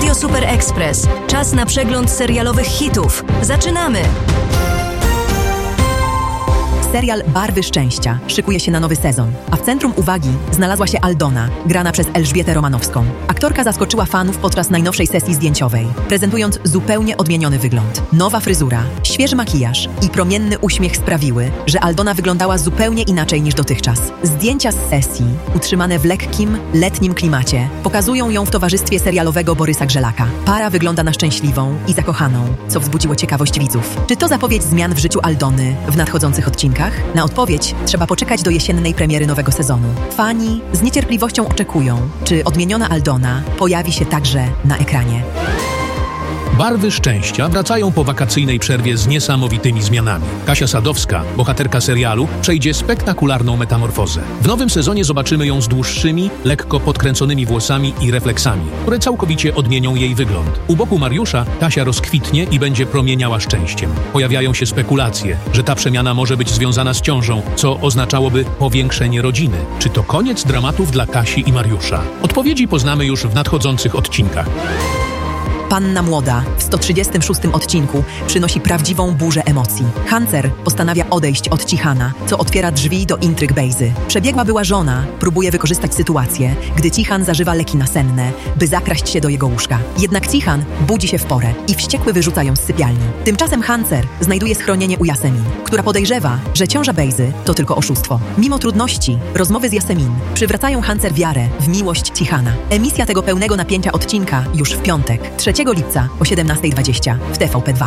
Radio Super Express. Czas na przegląd serialowych hitów. Zaczynamy! Serial Barwy Szczęścia szykuje się na nowy sezon, a w centrum uwagi znalazła się Aldona, grana przez Elżbietę Romanowską. Aktorka zaskoczyła fanów podczas najnowszej sesji zdjęciowej, prezentując zupełnie odmieniony wygląd. Nowa fryzura, świeży makijaż i promienny uśmiech sprawiły, że Aldona wyglądała zupełnie inaczej niż dotychczas. Zdjęcia z sesji, utrzymane w lekkim, letnim klimacie, pokazują ją w towarzystwie serialowego Borysa Grzelaka. Para wygląda na szczęśliwą i zakochaną, co wzbudziło ciekawość widzów. Czy to zapowiedź zmian w życiu Aldony w nadchodzących odcinkach? Na odpowiedź trzeba poczekać do jesiennej premiery nowego sezonu. Fani z niecierpliwością oczekują, czy odmieniona Aldona pojawi się także na ekranie. Barwy Szczęścia wracają po wakacyjnej przerwie z niesamowitymi zmianami. Kasia Sadowska, bohaterka serialu, przejdzie spektakularną metamorfozę. W nowym sezonie zobaczymy ją z dłuższymi, lekko podkręconymi włosami i refleksami, które całkowicie odmienią jej wygląd. U boku Mariusza Kasia rozkwitnie i będzie promieniała szczęściem. Pojawiają się spekulacje, że ta przemiana może być związana z ciążą, co oznaczałoby powiększenie rodziny. Czy to koniec dramatów dla Kasi i Mariusza? Odpowiedzi poznamy już w nadchodzących odcinkach. Panna Młoda w 136 odcinku przynosi prawdziwą burzę emocji. Hancer postanawia odejść od Cichana, co otwiera drzwi do intryg Bejzy. Przebiegła była żona próbuje wykorzystać sytuację, gdy Cichan zażywa leki nasenne, by zakraść się do jego łóżka. Jednak Cichan budzi się w porę i wściekły wyrzuca ją z sypialni. Tymczasem Hancer znajduje schronienie u Jasemin, która podejrzewa, że ciąża Bejzy to tylko oszustwo. Mimo trudności, rozmowy z Jasemin przywracają Hancer wiarę w miłość Cichana. Emisja tego pełnego napięcia odcinka już w piątek, 3 lipca o 17:20 w TVP2.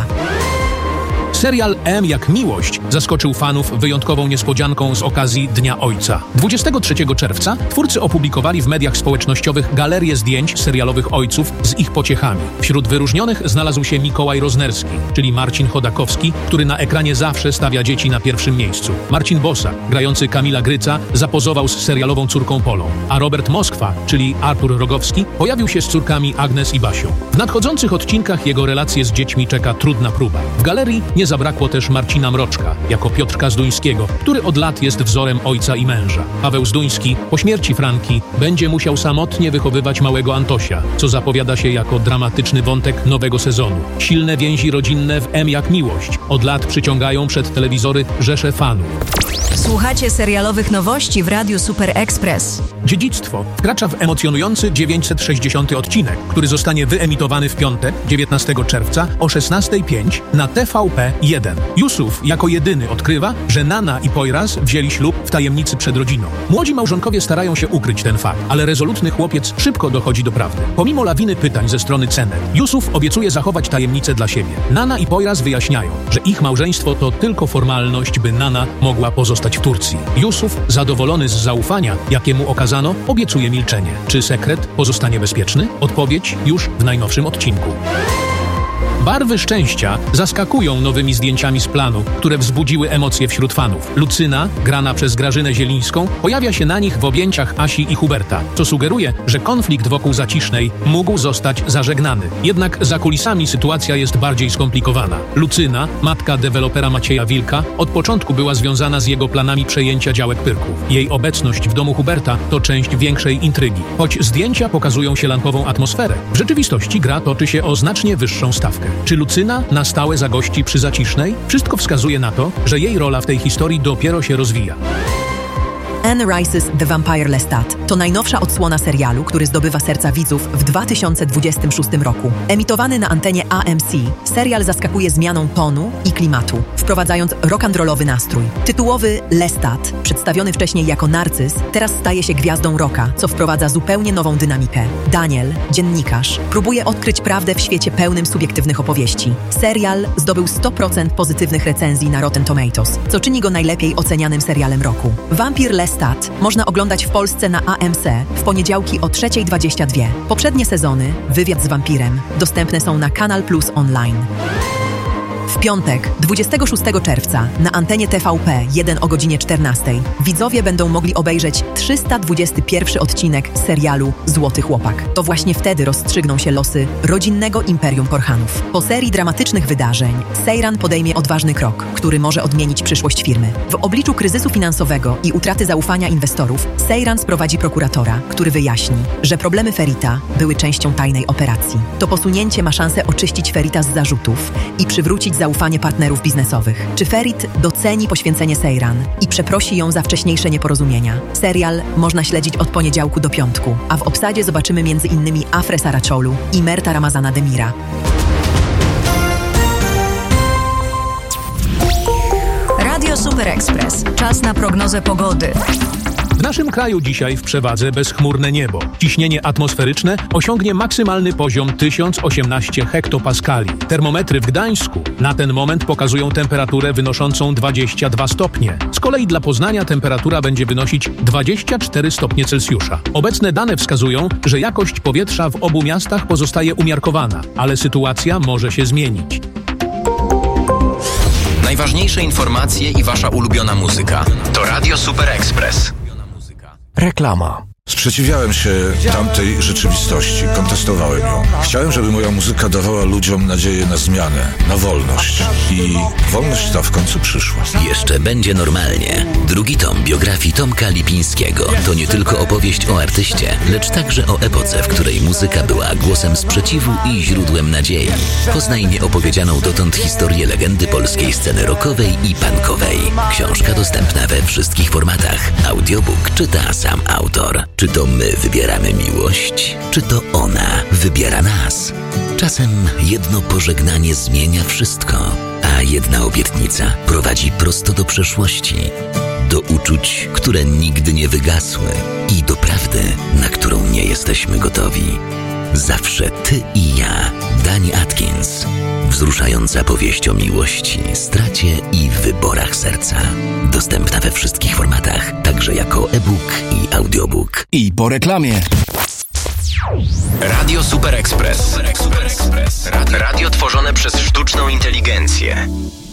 Serial M jak miłość zaskoczył fanów wyjątkową niespodzianką z okazji Dnia Ojca. 23 czerwca twórcy opublikowali w mediach społecznościowych galerię zdjęć serialowych ojców z ich pociechami. Wśród wyróżnionych znalazł się Mikołaj Roznerski, czyli Marcin Chodakowski, który na ekranie zawsze stawia dzieci na pierwszym miejscu. Marcin Bosak, grający Kamila Gryca, zapozował z serialową córką Polą, a Robert Moskwa, czyli Artur Rogowski, pojawił się z córkami Agnes i Basią. W nadchodzących odcinkach jego relacje z dziećmi czeka trudna próba. W galerii nie zabrakło też Marcina Mroczka, jako Piotrka Zduńskiego, który od lat jest wzorem ojca i męża. Paweł Zduński po śmierci Franki będzie musiał samotnie wychowywać małego Antosia, co zapowiada się jako dramatyczny wątek nowego sezonu. Silne więzi rodzinne w M jak miłość od lat przyciągają przed telewizory rzesze fanów. Słuchacie serialowych nowości w Radiu Super Express. Dziedzictwo wkracza w emocjonujący 960 odcinek, który zostanie wyemitowany w piątek, 19 czerwca o 16:05 na TVP1. Jusuf jako jedyny odkrywa, że Nana i Poyraz wzięli ślub w tajemnicy przed rodziną. Młodzi małżonkowie starają się ukryć ten fakt, ale rezolutny chłopiec szybko dochodzi do prawdy. Pomimo lawiny pytań ze strony Cenet, Jusuf obiecuje zachować tajemnicę dla siebie. Nana i Poyraz wyjaśniają, że ich małżeństwo to tylko formalność, by Nana mogła pozostać w Turcji. Jusuf, zadowolony z zaufania, jakiemu okazano, obiecuje milczenie. Czy sekret pozostanie bezpieczny? Odpowiedź już w najnowszym odcinku. Barwy Szczęścia zaskakują nowymi zdjęciami z planu, które wzbudziły emocje wśród fanów. Lucyna, grana przez Grażynę Zielińską, pojawia się na nich w objęciach Asi i Huberta, co sugeruje, że konflikt wokół Zacisznej mógł zostać zażegnany. Jednak za kulisami sytuacja jest bardziej skomplikowana. Lucyna, matka dewelopera Macieja Wilka, od początku była związana z jego planami przejęcia działek Pyrków. Jej obecność w domu Huberta to część większej intrygi. Choć zdjęcia pokazują sielankową atmosferę, w rzeczywistości gra toczy się o znacznie wyższą stawkę. Czy Lucyna na stałe zagości przy Zacisznej? Wszystko wskazuje na to, że jej rola w tej historii dopiero się rozwija. Anne Rice's The Vampire Lestat to najnowsza odsłona serialu, który zdobywa serca widzów w 2026 roku. Emitowany na antenie AMC, serial zaskakuje zmianą tonu i klimatu, wprowadzając rock'n'rollowy nastrój. Tytułowy Lestat, przedstawiony wcześniej jako narcyz, teraz staje się gwiazdą rocka, co wprowadza zupełnie nową dynamikę. Daniel, dziennikarz, próbuje odkryć prawdę w świecie pełnym subiektywnych opowieści. Serial zdobył 100% pozytywnych recenzji na Rotten Tomatoes, co czyni go najlepiej ocenianym serialem roku. Vampire Lestat można oglądać w Polsce na AMC w poniedziałki o 3:22. Poprzednie sezony, Wywiad z wampirem, dostępne są na Kanal Plus Online. W piątek, 26 czerwca, na antenie TVP 1 o godzinie 14 widzowie będą mogli obejrzeć 321 odcinek serialu Złoty Chłopak. To właśnie wtedy rozstrzygną się losy rodzinnego imperium Korhanów. Po serii dramatycznych wydarzeń Seyran podejmie odważny krok, który może odmienić przyszłość firmy. W obliczu kryzysu finansowego i utraty zaufania inwestorów, Seyran sprowadzi prokuratora, który wyjaśni, że problemy Ferita były częścią tajnej operacji. To posunięcie ma szansę oczyścić Ferita z zarzutów i przywrócić zaufanie partnerów biznesowych. Czy Ferit doceni poświęcenie Seyran i przeprosi ją za wcześniejsze nieporozumienia? Serial można śledzić od poniedziałku do piątku, a w obsadzie zobaczymy m.in. Afrę Saraczolu i Merta Ramazana Demira. Radio Super Express. Czas na prognozę pogody. W naszym kraju dzisiaj w przewadze bezchmurne niebo. Ciśnienie atmosferyczne osiągnie maksymalny poziom 1018 hektopaskali. Termometry w Gdańsku na ten moment pokazują temperaturę wynoszącą 22 stopnie. Z kolei dla Poznania temperatura będzie wynosić 24 stopnie Celsjusza. Obecne dane wskazują, że jakość powietrza w obu miastach pozostaje umiarkowana, ale sytuacja może się zmienić. Najważniejsze informacje i wasza ulubiona muzyka to Radio Super Express. Reklama. Sprzeciwiałem się tamtej rzeczywistości, kontestowałem ją. Chciałem, żeby moja muzyka dawała ludziom nadzieję na zmianę, na wolność. I wolność ta w końcu przyszła. Jeszcze będzie normalnie. Drugi tom biografii Tomka Lipińskiego to nie tylko opowieść o artyście, lecz także o epoce, w której muzyka była głosem sprzeciwu i źródłem nadziei. Poznaj nieopowiedzianą dotąd historię legendy polskiej sceny rockowej i punkowej. Książka dostępna we wszystkich formatach. Audiobook czyta sam autor. Czy to my wybieramy miłość? Czy to ona wybiera nas? Czasem jedno pożegnanie zmienia wszystko, a jedna obietnica prowadzi prosto do przeszłości, do uczuć, które nigdy nie wygasły i do prawdy, na którą nie jesteśmy gotowi. Zawsze ty i ja. Dani Atkins. Wzruszająca powieść o miłości, stracie i wyborach serca. Dostępna we wszystkich formatach, także jako e-book i audiobook. I po reklamie. Radio Super Express. Radio tworzone przez sztuczną inteligencję.